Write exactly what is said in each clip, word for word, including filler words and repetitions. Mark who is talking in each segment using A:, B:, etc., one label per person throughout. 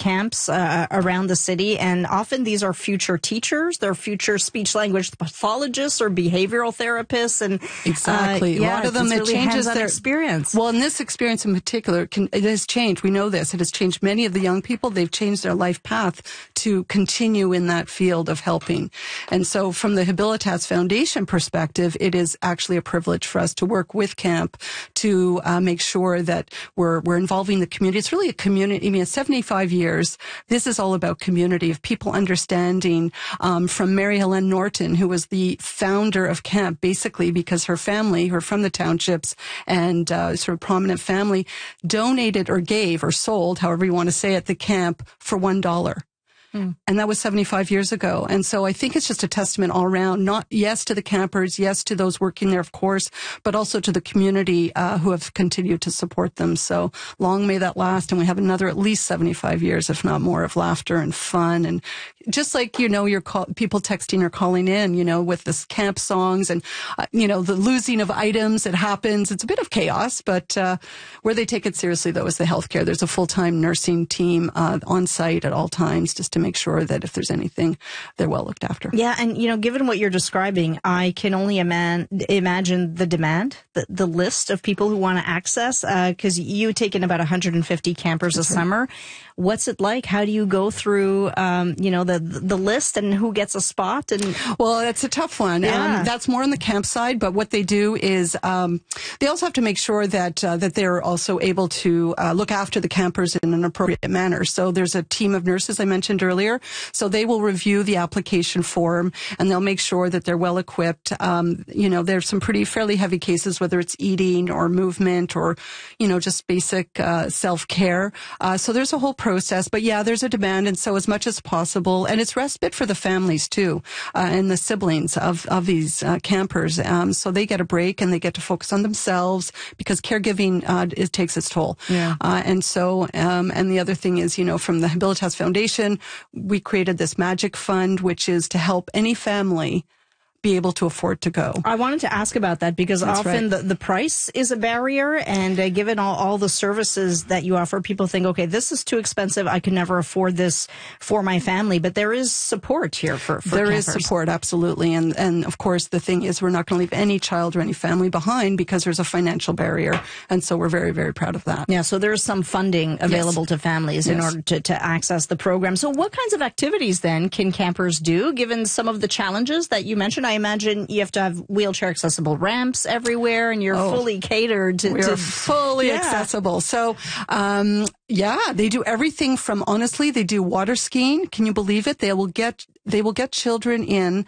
A: camps uh, around the city, and often these are future teachers, they're future speech language pathologists or behavioral therapists, and
B: exactly
A: uh, yeah,
B: a lot of them
A: it
B: really
A: changes their
B: experience. Well, in this experience in particular, it, can, it has changed. We know this. It has changed many of the young people. They've changed their life path to continue in that field of helping. And so, from the Habilitas Foundation perspective, it is actually a privilege for us to work with camp to uh, make sure that we're we're involving the community. It's really a community. I mean, seventy-five years. This is all about community, of people understanding. Um, from Mary Helen Norton, who was the founder of camp, basically because her family, who are from the townships and uh, sort of prominent family, donated or gave or sold, however you want to say it, the camp for one dollar. Mm. And that was seventy-five years ago. And so I think it's just a testament all around, not yes to the campers, yes to those working there, of course, but also to the community uh, who have continued to support them. So long may that last. And we have another at least seventy-five years, if not more, of laughter and fun. And just like, you know, your call, people texting or calling in, you know, with this camp songs and, uh, you know, the losing of items that happens. It's a bit of chaos, but uh, where they take it seriously, though, is the healthcare. There's a full-time nursing team uh, on site at all times just to make sure that if there's anything, they're well looked after.
A: Yeah, and, you know, given what you're describing, I can only ima- imagine the demand, the, the list of people who want to access, because uh, you take in about one hundred fifty campers That's a right. summer. What's it like? How do you go through, um, you know, the the list and who gets a spot? And
B: well, that's a tough one.
A: Yeah.
B: Um, that's more on the camp side. But what they do is um, they also have to make sure that uh, that they're also able to uh, look after the campers in an appropriate manner. So there's a team of nurses I mentioned earlier. So they will review the application form and they'll make sure that they're well equipped. Um, you know, there's some pretty fairly heavy cases, whether it's eating or movement or, you know, just basic uh, self-care. Uh, so there's a whole process. But yeah, there's a demand. And so as much as possible, and it's respite for the families too, uh, and the siblings of, of these uh, campers. Um, so they get a break and they get to focus on themselves because caregiving, uh, it takes its toll.
A: Yeah.
B: Uh, and so, um, and the other thing is, you know, from the Habilitas Foundation, we created this Magic Fund, which is to help any family be able to afford to go.
A: I wanted to ask about that because
B: That's
A: often
B: right.
A: the, the price is a barrier, and uh, given all, all the services that you offer, people think, okay, this is too expensive. I can never afford this for my family. But there is support here for, for
B: There
A: campers.
B: is support, absolutely. And, and of course, the thing is we're not going to leave any child or any family behind because there's a financial barrier. And so we're very, very proud of that.
A: Yeah, so there's some funding available
B: yes.
A: to families
B: yes.
A: in order to, to access the program. So what kinds of activities then can campers do, given some of the challenges that you mentioned? I imagine you have to have wheelchair accessible ramps everywhere, and you're
B: oh,
A: fully catered to...
B: We're
A: to,
B: fully
A: yeah.
B: accessible. So, um, yeah, they do everything from, honestly, they do water skiing. Can you believe it? They will get, they will get children in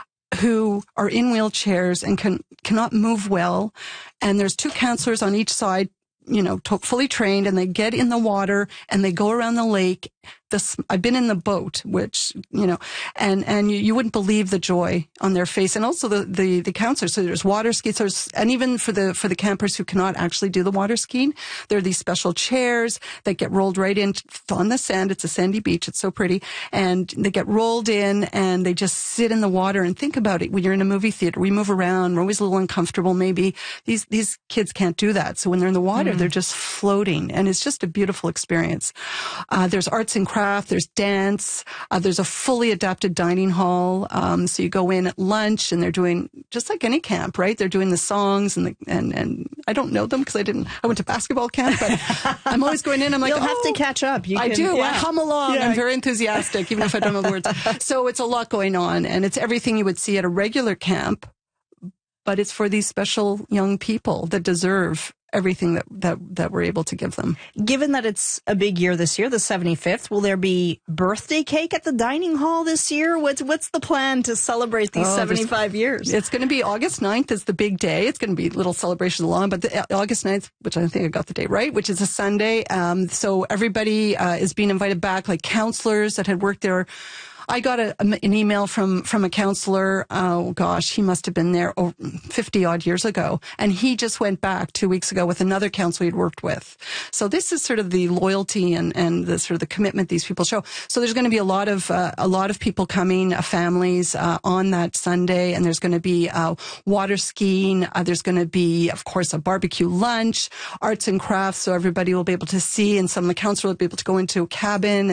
B: who are in wheelchairs and can, cannot move well. And there's two counselors on each side, you know, to, fully trained, and they get in the water and they go around the lake. This, I've been in the boat, which, you know, and, and you, you wouldn't believe the joy on their face. And also the, the, the counselors. So there's water skis. There's, and even for the, for the campers who cannot actually do the water skiing, there are these special chairs that get rolled right in on the sand. It's a sandy beach. It's so pretty. And they get rolled in and they just sit in the water. And think about it. When you're in a movie theater, we move around. We're always a little uncomfortable. Maybe these, these kids can't do that. So when they're in the water, mm. they're just floating, and it's just a beautiful experience. Uh, there's arts and crafts. There's dance. Uh, there's a fully adapted dining hall. Um, so you go in at lunch, and they're doing just like any camp, right? They're doing the songs, and the, and and I don't know them because I didn't. I went to basketball camp, but I'm always going in. I'm like,
A: you'll
B: oh,
A: have to catch up. You
B: I
A: can,
B: do.
A: Yeah.
B: I hum along.
A: Yeah.
B: I'm very enthusiastic, even if I don't know the words. So it's a lot going on, and it's everything you would see at a regular camp, but it's for these special young people that deserve everything that, that, that we're able to give them.
A: Given that it's a big year this year, the seventy-fifth, will there be birthday cake at the dining hall this year? What's, what's the plan to celebrate these oh, seventy-five years?
B: It's going to be August ninth is the big day. It's going to be little celebrations along, but the, uh, August ninth, which I think I got the day right, which is a Sunday. Um, so everybody uh, is being invited back, like counselors that had worked there. I got a, an email from, from a counselor. Oh gosh, he must have been there oh, fifty odd years ago. And he just went back two weeks ago with another counselor he'd worked with. So this is sort of the loyalty and, and the sort of the commitment these people show. So there's going to be a lot of, uh, a lot of people coming, uh, families, uh, on that Sunday. And there's going to be, uh, water skiing. Uh, there's going to be, of course, a barbecue lunch, arts and crafts. So everybody will be able to see, and some of the counselors will be able to go into a cabin